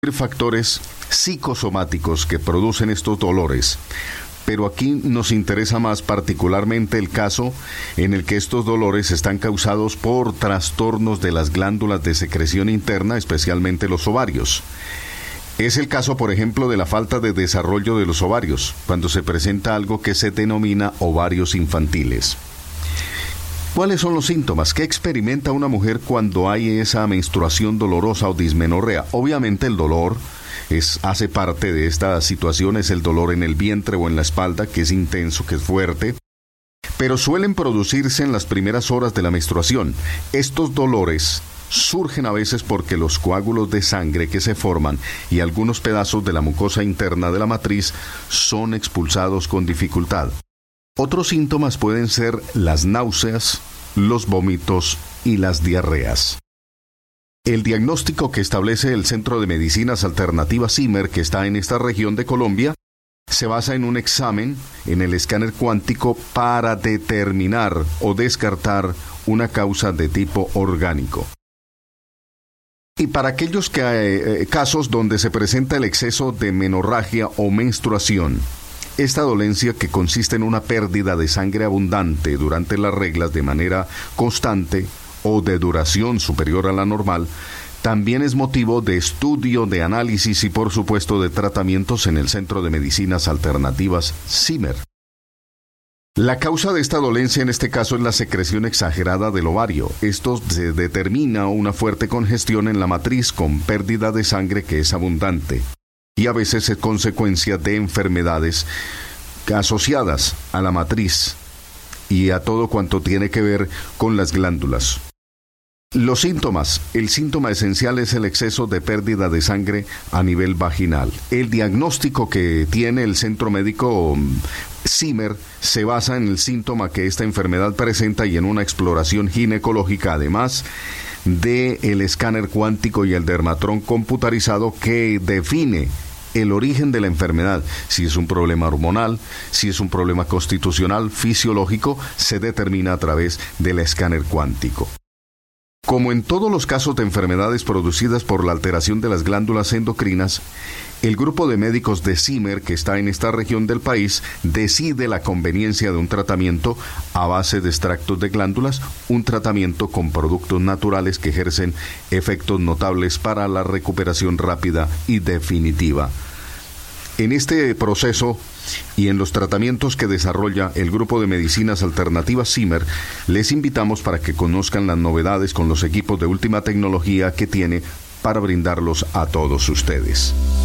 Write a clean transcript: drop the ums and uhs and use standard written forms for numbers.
Factores psicosomáticos que producen estos dolores, pero aquí nos interesa más particularmente el caso en el que estos dolores están causados por trastornos de las glándulas de secreción interna, especialmente los ovarios. Es el caso, por ejemplo, de la falta de desarrollo de los ovarios, cuando se presenta algo que se denomina ovarios infantiles. ¿Cuáles son los síntomas? ¿Qué experimenta una mujer cuando hay esa menstruación dolorosa o dismenorrea? Obviamente el dolor hace parte de esta situación, es el dolor en el vientre o en la espalda, que es intenso, que es fuerte, pero suelen producirse en las primeras horas de la menstruación. Estos dolores surgen a veces porque los coágulos de sangre que se forman y algunos pedazos de la mucosa interna de la matriz son expulsados con dificultad. Otros síntomas pueden ser las náuseas, los vómitos y las diarreas. El diagnóstico que establece el Centro de Medicinas Alternativas CIMER, que está en esta región de Colombia, se basa en un examen en el escáner cuántico para determinar o descartar una causa de tipo orgánico. Y para aquellos casos donde se presenta el exceso de menorragia o menstruación, esta dolencia, que consiste en una pérdida de sangre abundante durante las reglas de manera constante o de duración superior a la normal, también es motivo de estudio, de análisis y por supuesto de tratamientos en el Centro de Medicinas Alternativas CIMER. La causa de esta dolencia en este caso es la secreción exagerada del ovario. Esto se determina una fuerte congestión en la matriz con pérdida de sangre que es abundante, y a veces es consecuencia de enfermedades asociadas a la matriz y a todo cuanto tiene que ver con las glándulas. Los síntomas. El síntoma esencial es el exceso de pérdida de sangre a nivel vaginal. El diagnóstico que tiene el centro médico CIMER se basa en el síntoma que esta enfermedad presenta y en una exploración ginecológica, además del escáner cuántico y el dermatrón computarizado que define el origen de la enfermedad. Si es un problema hormonal, si es un problema constitucional, fisiológico, se determina a través del escáner cuántico. Como en todos los casos de enfermedades producidas por la alteración de las glándulas endocrinas, el grupo de médicos de CIMER, que está en esta región del país, decide la conveniencia de un tratamiento a base de extractos de glándulas, un tratamiento con productos naturales que ejercen efectos notables para la recuperación rápida y definitiva. En este proceso y en los tratamientos que desarrolla el Grupo de Medicinas Alternativas CIMER, les invitamos para que conozcan las novedades con los equipos de última tecnología que tiene para brindarlos a todos ustedes.